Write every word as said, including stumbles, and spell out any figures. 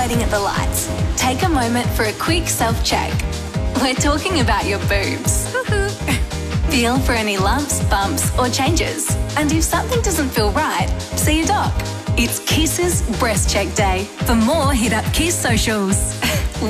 waiting at the lights, take a moment for a quick self-check. We're talking about your boobs. Feel for any lumps, bumps or changes. And if something doesn't feel right, see a doc. It's Kiss's Breast Check Day. For more, hit up Kiss socials.